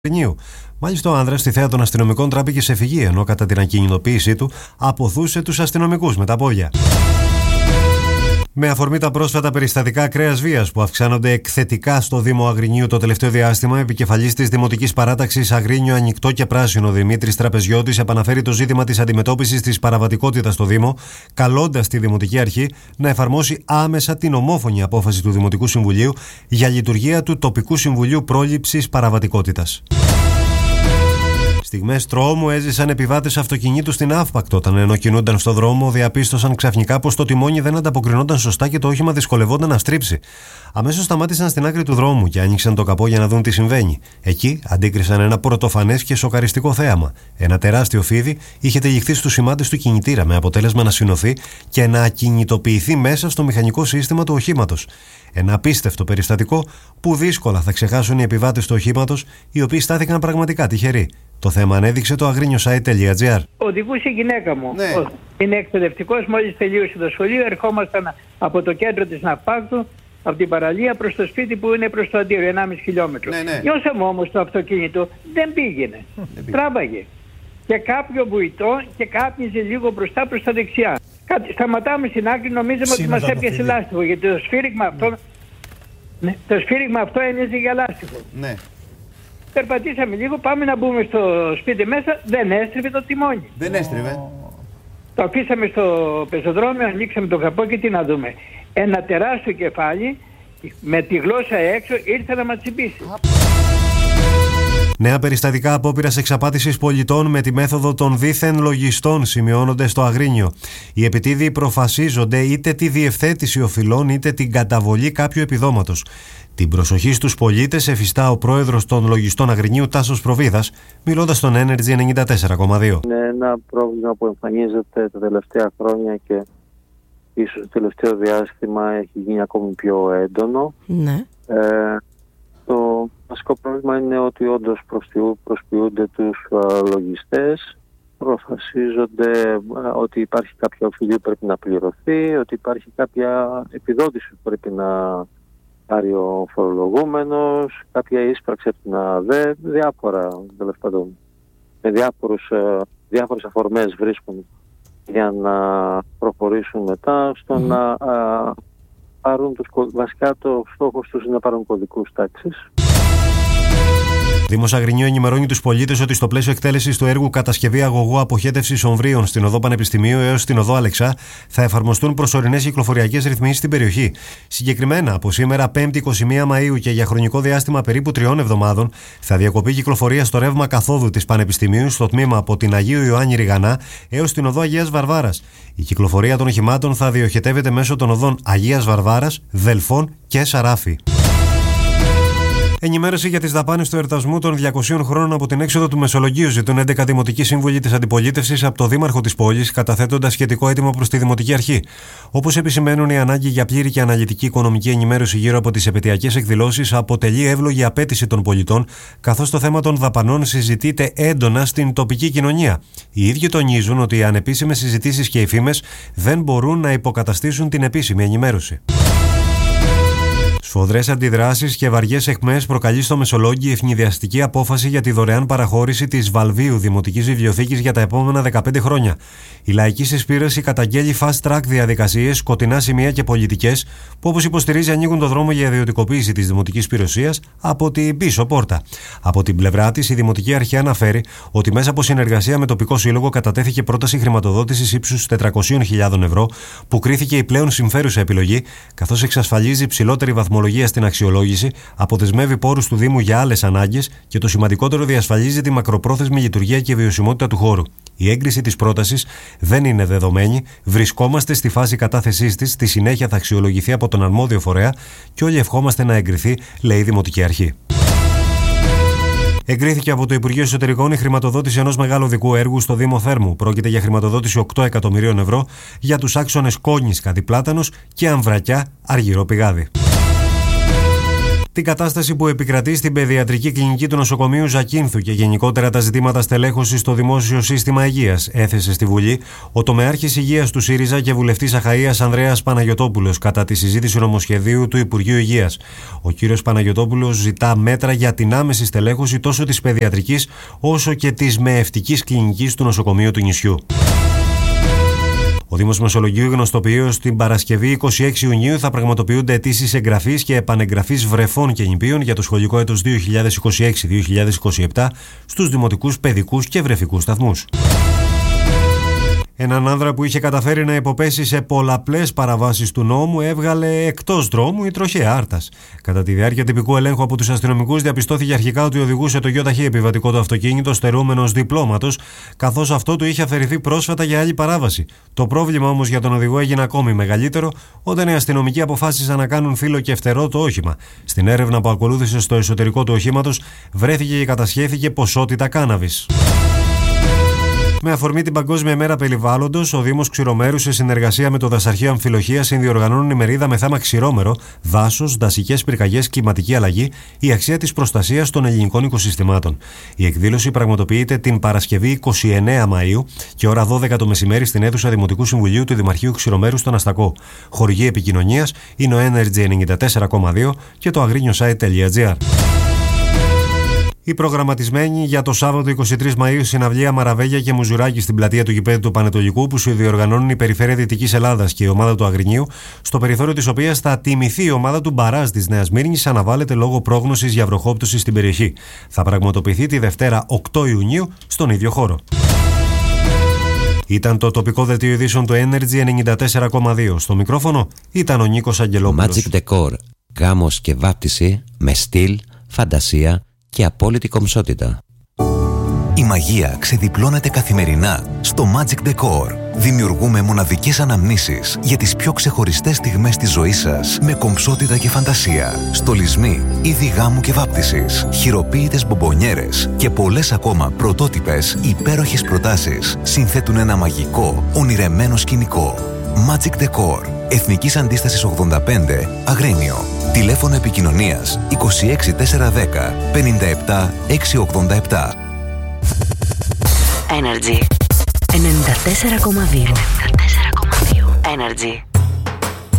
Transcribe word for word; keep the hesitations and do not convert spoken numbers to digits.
Μάλιστα, ο άνδρας στη θέα των αστυνομικών τράπηκε σε φυγή, ενώ κατά την ακινητοποίησή του αποθούσε τους αστυνομικούς με τα πόδια. Με αφορμή τα πρόσφατα περιστατικά ακραίας βίας που αυξάνονται εκθετικά στο Δήμο Αγρινίου το τελευταίο διάστημα, επικεφαλής της Δημοτικής Παράταξης Αγρίνιο Ανοιχτό και Πράσινο, Δημήτρης Τραπεζιώτης, επαναφέρει το ζήτημα της αντιμετώπισης της παραβατικότητας στο Δήμο, καλώντας τη Δημοτική Αρχή να εφαρμόσει άμεσα την ομόφωνη απόφαση του Δημοτικού Συμβουλίου για λειτουργία του Τοπικού Συμβουλίου Πρόληψης Παραβατικότητας. Στιγμές τρόμου έζησαν επιβάτες αυτοκινήτου στην Αύπακτο. Όταν ενώ κινούνταν στο δρόμο, διαπίστωσαν ξαφνικά πως το τιμόνι δεν ανταποκρινόταν σωστά και το όχημα δυσκολευόταν να στρίψει. Αμέσως σταμάτησαν στην άκρη του δρόμου και άνοιξαν το καπό για να δουν τι συμβαίνει. Εκεί αντίκρισαν ένα πρωτοφανές και σοκαριστικό θέαμα. Ένα τεράστιο φίδι είχε τυλιχθεί στους σημάτες του κινητήρα, με αποτέλεσμα να συνωθεί και να ακινητοποιηθεί μέσα στο μηχανικό σύστημα του οχήματος. Ένα απίστευτο περιστατικό που δύσκολα θα ξεχάσουν οι επιβάτες του οχήματος, οι οποίοι στάθηκαν πραγματικά τυχεροί. Το θέμα ανέδειξε το αγρίνιοσάιτ τελεία τζι άρ. Οδηγούσε η γυναίκα μου. Ναι. Είναι εκπαιδευτικός, μόλις τελείωσε το σχολείο. Ερχόμασταν από το κέντρο της Ναυπάκτου, από την παραλία προς το σπίτι που είναι προς το αντίριο, ενάμιση χιλιόμετρο. Ναι, ναι. Νιώσαμε όμως το αυτοκίνητο, δεν πήγαινε. Δεν πήγαινε. Τράβαγε. Και κάποιο βουητό και κάπνιζε λίγο μπροστά προς τα δεξιά. Κάτι, σταματάμε στην άκρη, νομίζαμε ότι μας έπιασε λάστιχο. Γιατί το σφύριγμα αυτό, ναι, το σφύριγμα αυτό έμοιαζε για λάστιχο. Ναι. Περπατήσαμε λίγο, πάμε να μπούμε στο σπίτι μέσα, δεν έστριβε το τιμόνι. Δεν έστριβε. Το αφήσαμε στο πεζοδρόμιο, ανοίξαμε το καπό και τι να δούμε. Ένα τεράστιο κεφάλι με τη γλώσσα έξω ήρθε να μας τσιμπήσει. Νέα περιστατικά απόπειρας εξαπάτησης πολιτών με τη μέθοδο των δίθεν λογιστών σημειώνονται στο Αγρίνιο. Οι επιτίδιοι προφασίζονται είτε τη διευθέτηση οφειλών είτε την καταβολή κάποιου επιδόματος. Την προσοχή στους πολίτες εφιστά ο πρόεδρος των λογιστών Αγρινίου, Τάσος Προβίδας, μιλώντας στον Energy ενενήντα τέσσερα κόμμα δύο. Είναι ένα πρόβλημα που εμφανίζεται τα τελευταία χρόνια και ίσως το τελευταίο διάστημα έχει γίνει ακόμη πιο έντονο. Ναι. Ε, το βασικό πρόβλημα είναι ότι όντως προσποιούνται τους α, λογιστές, προφασίζονται α, ότι υπάρχει κάποια οφειλή που πρέπει να πληρωθεί, ότι υπάρχει κάποια επιδότηση που πρέπει να πάρει ο φορολογούμενος, κάποια ίσπραξη από την ΑΔΕ, διάφορα τέλος πάντων, με διάφορους, διάφορες αφορμές βρίσκουν για να προχωρήσουν μετά στο mm. να α, πάρουν τους, βασικά το στόχος τους είναι να πάρουν κωδικούς τάξης. Δήμος Αγρινίου ενημερώνει τους πολίτες ότι στο πλαίσιο εκτέλεσης του έργου κατασκευή αγωγού αποχέτευσης ομβρίων στην οδό Πανεπιστημίου έως την οδό Αλεξά θα εφαρμοστούν προσωρινές κυκλοφοριακές ρυθμίσεις στην περιοχή. Συγκεκριμένα, από σήμερα πέμπτη εικοστή πρώτη Μαΐου και για χρονικό διάστημα περίπου τριών εβδομάδων θα διακοπεί κυκλοφορία στο ρεύμα καθόδου της Πανεπιστημίου στο τμήμα από την Αγίου Ιωάννη Ριγανά έως την οδό Αγίας Βαρβάρας. Η κυκλοφορία των οχημάτων θα διοχετεύεται μέσω των οδών Αγίας Βαρβάρας, Δελφών και Σαράφη. Ενημέρωση για τις δαπάνες του εορτασμού των διακοσίων χρόνων από την έξοδο του Μεσολογγίου ζητούν έντεκα δημοτικοί σύμβουλοι της αντιπολίτευσης από το δήμαρχο της πόλης, καταθέτοντας σχετικό αίτημα προς τη Δημοτική Αρχή. Όπως επισημαίνουν, η ανάγκη για πλήρη και αναλυτική οικονομική ενημέρωση γύρω από τις επαιτειακές εκδηλώσεις αποτελεί εύλογη απέτηση των πολιτών, καθώς το θέμα των δαπανών συζητείται έντονα στην τοπική κοινωνία. Οι ίδιοι τονίζουν ότι οι ανεπίσημες συζητήσεις και οι φήμες δεν μπορούν να υποκαταστήσουν την επίσημη ενημέρωση. Σφοδρές αντιδράσεις και βαριές εχμές προκαλεί στο Μεσολόγγι η ευνηδιαστική απόφαση για τη δωρεάν παραχώρηση της Βαλβίου Δημοτικής Βιβλιοθήκης για τα επόμενα δεκαπέντε χρόνια. Η λαϊκή συσπήρωση καταγγέλει fast track διαδικασίες, σκοτεινά σημεία και πολιτικές που, όπως υποστηρίζει, ανοίγουν το δρόμο για ιδιωτικοποίηση της δημοτικής υπηρεσίας από την πίσω πόρτα. Από την πλευρά της, η Δημοτική Αρχή αναφέρει ότι μέσα από συνεργασία με τοπικό σύλλογο κατατέθηκε πρόταση χρηματοδότησης ύψους τετρακόσιες χιλιάδες ευρώ που κρίθηκε η πλέον συμφέρουσα επιλογή, καθώς εξασφαλίζει υψηλότερη βαθμολογία στην αξιολόγηση, αποδεσμεύει πόρους του Δήμου για άλλες ανάγκες και το σημαντικότερο, διασφαλίζει τη μακροπρόθεσμη λειτουργία και βιωσιμότητα του χώρου. Η έγκριση της πρότασης δεν είναι δεδομένη, βρισκόμαστε στη φάση κατάθεσής της, στη συνέχεια θα αξιολογηθεί από τον αρμόδιο φορέα και όλοι ευχόμαστε να εγκριθεί, λέει η Δημοτική Αρχή. Εγκρίθηκε από το Υπουργείο Εσωτερικών η χρηματοδότηση ενός μεγάλου οδικού έργου στο Δήμο Θέρμου. Πρόκειται για χρηματοδότηση οκτώ εκατομμυρίων ευρώ για τους άξονες Κόνης Κατιπλάτανος και Αμβρακιά Αργυρό Πηγάδι. την κατάσταση που επικρατεί στην παιδιατρική κλινική του νοσοκομείου Ζακίνθου και γενικότερα τα ζητήματα στελέχωσης στο δημόσιο σύστημα υγείας, έθεσε στη Βουλή ο τομεάρχης υγείας του ΣΥΡΙΖΑ και βουλευτής Αχαΐας Ανδρέας Παναγιωτόπουλος κατά τη συζήτηση νομοσχεδίου του Υπουργείου Υγείας. Ο κύριος Παναγιωτόπουλος ζητά μέτρα για την άμεση στελέχωση τόσο της παιδιατρικής όσο και της μεευτικής κλινικής του νοσοκομείου του νησιού. Ο Δήμος Μεσολογγίου γνωστοποιεί ότι την Παρασκευή είκοσι έξι Ιουνίου θα πραγματοποιούνται αιτήσεις εγγραφής και επανεγγραφής βρεφών και νηπίων για το σχολικό έτος δύο χιλιάδες είκοσι έξι δύο χιλιάδες είκοσι επτά στους δημοτικούς παιδικούς και βρεφικούς σταθμούς. Έναν άνδρα που είχε καταφέρει να υποπέσει σε πολλαπλές παραβάσεις του νόμου έβγαλε εκτός δρόμου η τροχαία Άρτας. Κατά τη διάρκεια τυπικού ελέγχου από τους αστυνομικούς διαπιστώθηκε αρχικά ότι οδηγούσε το γιοταχή επιβατικό του αυτοκίνητο στερούμενος διπλώματος, καθώς αυτό του είχε αφαιρεθεί πρόσφατα για άλλη παράβαση. Το πρόβλημα όμως για τον οδηγό έγινε ακόμη μεγαλύτερο όταν οι αστυνομικοί αποφάσισαν να κάνουν φύλλο και φτερό το όχημα. Στην έρευνα που ακολούθησε στο εσωτερικό του οχήματος βρέθηκε και κατασχέθηκε ποσότητα κάναβης. Με αφορμή την Παγκόσμια Μέρα Περιβάλλοντος, ο Δήμος Ξηρομέρου σε συνεργασία με το Δασαρχείο Αμφιλοχίας συνδιοργανώνουν ημερίδα με θέμα ξηρόμερο, δάσος, δασικές πυρκαγιές, κλιματική αλλαγή, η αξία της προστασίας των ελληνικών οικοσυστημάτων. Η εκδήλωση πραγματοποιείται την Παρασκευή είκοσι εννέα Μαΐου και ώρα δώδεκα το μεσημέρι στην αίθουσα Δημοτικού Συμβουλίου του Δημαρχείου Ξηρομέρου στον Αστακό. Χορηγή επικοινωνίας είναι ο Energy ενενήντα τέσσερα κόμμα δύο και το agrinewsite τελεία gr. Η προγραμματισμένη για το Σάββατο είκοσι τρεις Μαΐου συναυλία Μαραβέλια και Μουζουράκη στην πλατεία του γηπέδου του Πανετολικού που συνδιοργανώνουν η Περιφέρεια Δυτικής Ελλάδας και η ομάδα του Αγρινίου, στο περιθώριο της οποίας θα τιμηθεί η ομάδα του Μπαράζ της Νέας Μύρνης, αναβάλλεται λόγω πρόγνωσης για βροχόπτωση στην περιοχή. Θα πραγματοποιηθεί τη Δευτέρα οκτώ Ιουνίου στον ίδιο χώρο. Ήταν το τοπικό δελτίο ειδήσεων του Energy ενενήντα τέσσερα κόμμα δύο. Στο μικρόφωνο ήταν ο Νίκος Αγγελόπουλος. Magic Decor. Γάμος και βάπτιση με στυλ, φαντασία και απόλυτη κομψότητα. Η μαγεία ξεδιπλώνεται καθημερινά στο Magic Decor. Δημιουργούμε μοναδικές αναμνήσεις για τις πιο ξεχωριστές στιγμές της ζωής σας με κομψότητα και φαντασία. Στολισμοί, είδη γάμου και βάπτισης, χειροποίητες μπομπονιέρες και πολλές ακόμα πρωτότυπες υπέροχες προτάσεις συνθέτουν ένα μαγικό, ονειρεμένο σκηνικό. Magic Decor. Εθνικής Αντίστασης ογδόντα πέντε, Αγρίνιο. Τηλέφωνο επικοινωνίας είκοσι έξι τετρακόσια δέκα πενήντα επτά εξακόσια ογδόντα επτά. Energy ενενήντα τέσσερα κόμμα δύο. Energy.